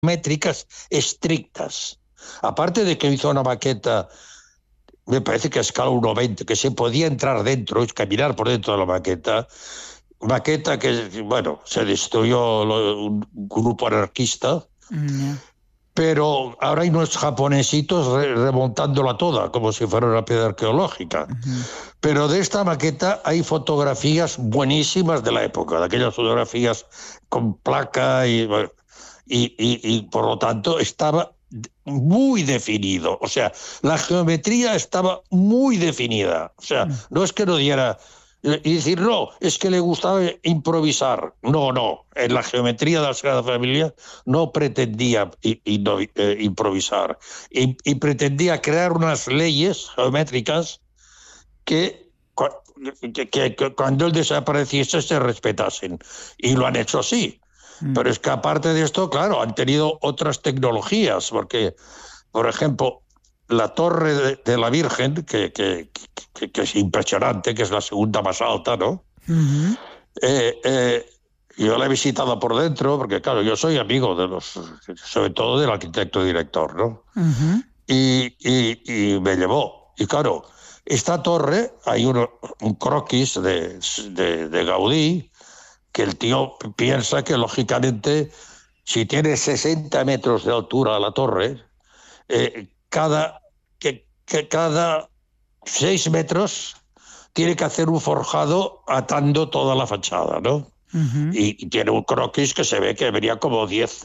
métricas estrictas. Aparte de que hizo una maqueta, me parece que a escala 1:20, que se podía entrar dentro y caminar por dentro de la maqueta que, bueno, se destruyó un grupo anarquista, pero ahora hay unos japonesitos remontándola toda, como si fuera una piedra arqueológica. Pero de esta maqueta hay fotografías buenísimas de la época, de aquellas fotografías con placa y por lo tanto estaba muy definido. O sea, la geometría estaba muy definida. O sea, no es que no diera... Y decir, no, es que le gustaba improvisar. No. En la geometría de la Sagrada Familia no pretendía improvisar. Y pretendía crear unas leyes geométricas que cuando él desapareciese se respetasen. Y lo han hecho así. Pero es que aparte de esto, claro, han tenido otras tecnologías. Porque, por ejemplo, la torre de la Virgen, que es impresionante, que es la segunda más alta, ¿no? Yo la he visitado por dentro, porque claro, yo soy amigo sobre todo del arquitecto director, ¿no? Y me llevó. Y claro, esta torre, hay un croquis de Gaudí, que el tío piensa que lógicamente, si tiene 60 metros de altura la torre, cada 6 metros tiene que hacer un forjado atando toda la fachada, ¿no? Y tiene un croquis que se ve que venía como 10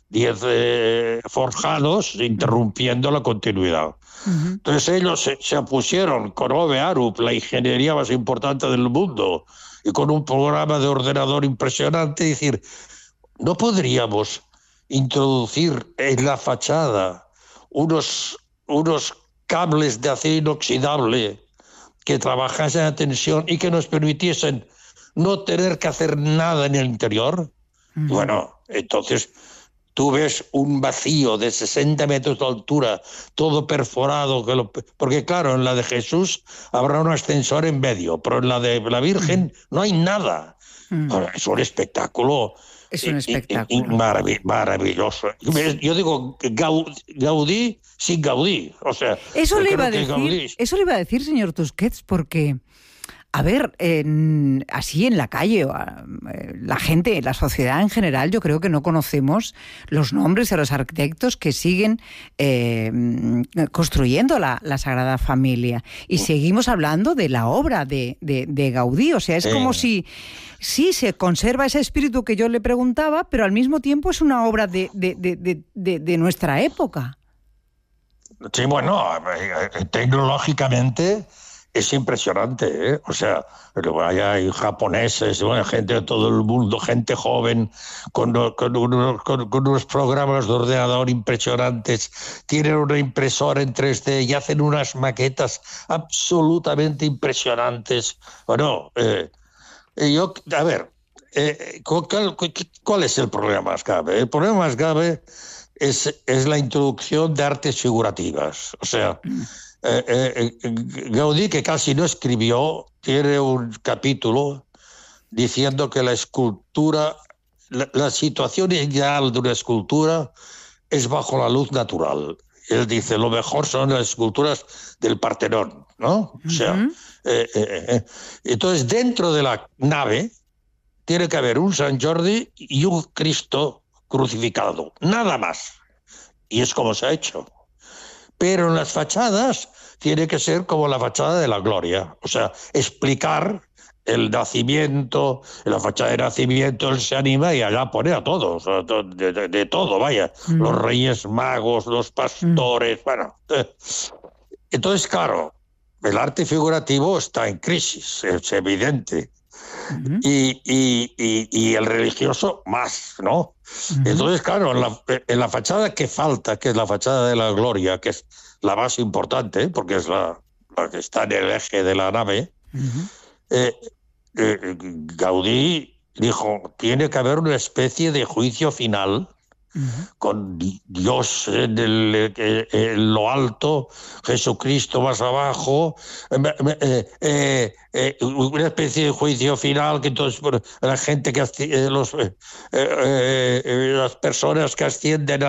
forjados interrumpiendo la continuidad. Entonces ellos se opusieron con Ove Arup, la ingeniería más importante del mundo, y con un programa de ordenador impresionante, decir, ¿no podríamos introducir en la fachada unos cables de acero inoxidable que trabajasen a tensión y que nos permitiesen no tener que hacer nada en el interior? Bueno, entonces tú ves un vacío de 60 metros de altura, todo perforado, porque claro, en la de Jesús habrá un ascensor en medio, pero en la de la Virgen no hay nada. Es un espectáculo. Es un espectáculo. Maravilloso. Yo digo Gaudí sin Gaudí. O sea, eso le iba a decir, señor Tusquets, porque, a ver, así en la calle, la gente, la sociedad en general, yo creo que no conocemos los nombres de los arquitectos que siguen construyendo la Sagrada Familia. Y seguimos hablando de la obra de Gaudí. O sea, es como si... Sí, se conserva ese espíritu que yo le preguntaba, pero al mismo tiempo es una obra de nuestra época. Sí, bueno, tecnológicamente es impresionante, ¿eh? O sea, hay japoneses, gente de todo el mundo, gente joven, con unos programas de ordenador impresionantes, tienen una impresora en 3D y hacen unas maquetas absolutamente impresionantes. Bueno, a ver, ¿cuál es el problema más grave? El problema más grave es la introducción de artes figurativas. O sea, Gaudí, que casi no escribió, tiene un capítulo diciendo que la escultura, la situación ideal de una escultura es bajo la luz natural. Él dice, lo mejor son las esculturas del Partenón, ¿no? O sea, entonces dentro de la nave tiene que haber un Sant Jordi y un Cristo crucificado, nada más. Y es como se ha hecho. Pero en las fachadas tiene que ser como la fachada de la Gloria, o sea, explicar el nacimiento, en la fachada de nacimiento él se anima y allá pone a todos, de todo, vaya, los reyes magos, los pastores, bueno. Entonces, claro, el arte figurativo está en crisis, es evidente. Y el religioso más, ¿no? Entonces, claro, en la fachada que falta, que es la fachada de la Gloria, que es la más importante, porque es la que está en el eje de la nave, Gaudí dijo, tiene que haber una especie de juicio final con Dios en lo alto, Jesucristo más abajo, una especie de juicio final que entonces la gente que las personas que ascienden